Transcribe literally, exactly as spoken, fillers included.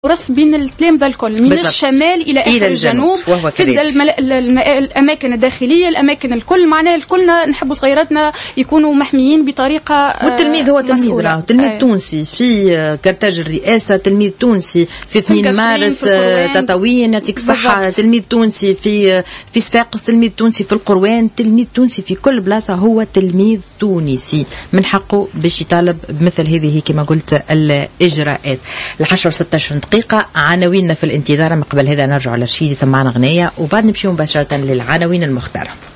ورص بين التلامذة الكل من بالضبط. الشمال إلى آخر الجنوب في الأماكن الداخلية الأماكن الكل معناها الكلنا نحب صغيراتنا يكونوا محميين بطريقة. والتلميذ هو تلميذ تلميذ آه. تونسي في كرتاج الرئاسة، تلميذ تونسي في اثنين مارس تطاوين يعطيك الصحة، تلميذ تونسي في في صفاقس، تلميذ تونسي في القروان، تلميذ تونسي في كل بلاصة هو تلميذ تونسي من حقه باش يطالب بمثل هذه كما قلت الإجراءات. العشرة وستة عشر دقيقة عناويننا في الانتظار. من قبل هذا نرجع لرشيد يسمعنا غنية وبعد نمشي مباشرة للعناوين المختارة.